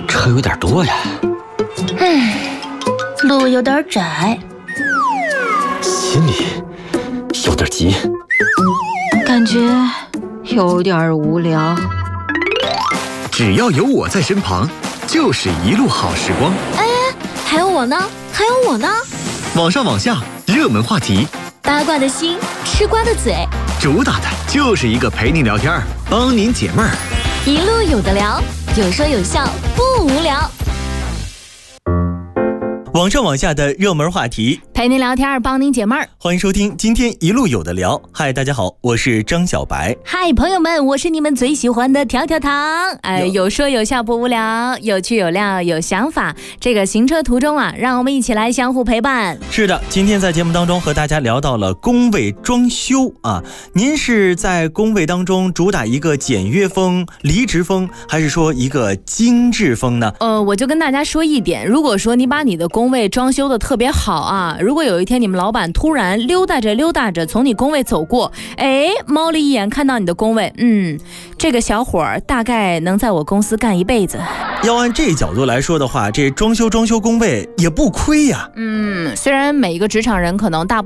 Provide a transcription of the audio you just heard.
车有点多呀。 路有点窄， 心里有点急， 感觉有点无聊。 只要有我在身旁，就是一路好时光。 还有我呢，还有我呢。 网上网下，热门话题， 八卦的心，吃瓜的嘴， 主打的就是一个陪您聊天，帮您解闷儿。 一路有的聊，有说有笑，不无聊。 网上网下的热门话题， 陪您聊天，帮您解闷儿。 欢迎收听今天一路有的聊。嗨，大家好，我是张小白。 嗨，朋友们，我是你们最喜欢的条条糖。有说有笑不无聊，有趣有料有想法。这个行车途中啊，让我们一起来相互陪伴。 是的，今天在节目当中和大家聊到了工位装修啊。您是在工位当中主打一个简约风、离职风，还是说一个精致风呢？ 我就跟大家说一点，如果说你把你的工位装修的特别好啊，如果有一天你们老板突然溜达着从你工位走过，猫了一眼看到你的工位，这个小伙儿大概能在我公司干一辈子。 要按这角度来说的话，这装修工位也不亏呀。 虽然每一个职场人可能大部分